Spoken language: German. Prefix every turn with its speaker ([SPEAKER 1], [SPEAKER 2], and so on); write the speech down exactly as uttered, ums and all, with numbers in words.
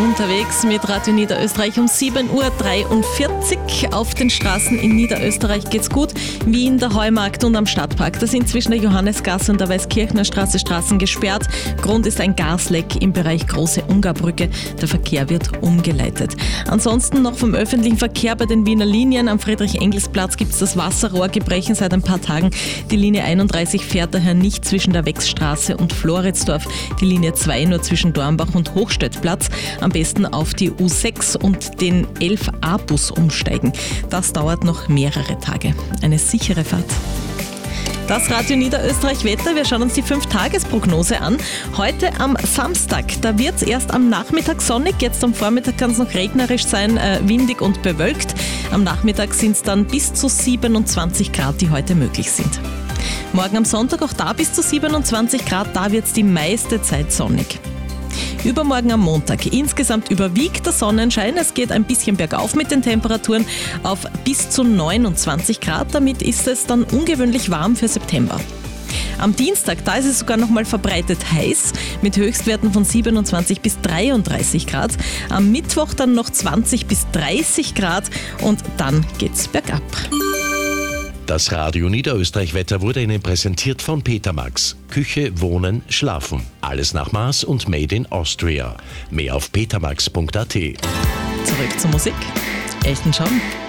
[SPEAKER 1] Unterwegs mit Radio Niederösterreich um sieben Uhr dreiundvierzig. Auf den Straßen in Niederösterreich geht's gut. Wien, der Heumarkt und am Stadtpark. Da sind zwischen der Johannesgasse und der Weißkirchner Straße Straßen gesperrt. Grund ist ein Gasleck im Bereich Große Ungarbrücke. Der Verkehr wird umgeleitet. Ansonsten noch vom öffentlichen Verkehr bei den Wiener Linien. Am Friedrich-Engels-Platz gibt's das Wasserrohrgebrechen seit ein paar Tagen. Die Linie einunddreißig fährt daher nicht zwischen der Wechsstraße und Floridsdorf. Die Linie zwei nur zwischen Dornbach und Hochstädtplatz. Am besten auf die U sechs und den elf A-Bus umsteigen. Das dauert noch mehrere Tage. Eine sichere Fahrt. Das Radio Niederösterreich Wetter. Wir schauen uns die fünf Tagesprognose an. Heute am Samstag, da wird es erst am Nachmittag sonnig. Jetzt am Vormittag kann es noch regnerisch sein, äh, windig und bewölkt. Am Nachmittag sind es dann bis zu siebenundzwanzig Grad, die heute möglich sind. Morgen am Sonntag auch da bis zu siebenundzwanzig Grad, da wird es die meiste Zeit sonnig. Übermorgen am Montag. Insgesamt überwiegt der Sonnenschein. Es geht ein bisschen bergauf mit den Temperaturen auf bis zu neunundzwanzig Grad. Damit ist es dann ungewöhnlich warm für September. Am Dienstag, da ist es sogar nochmal verbreitet heiß mit Höchstwerten von siebenundzwanzig bis dreiunddreißig Grad. Am Mittwoch dann noch zwanzig bis dreißig Grad und dann geht's bergab.
[SPEAKER 2] Das Radio Niederösterreich-Wetter wurde Ihnen präsentiert von Petermax. Küche, Wohnen, Schlafen. Alles nach Maß und Made in Austria. Mehr auf petermax punkt at.
[SPEAKER 1] Zurück zur Musik. Elton John.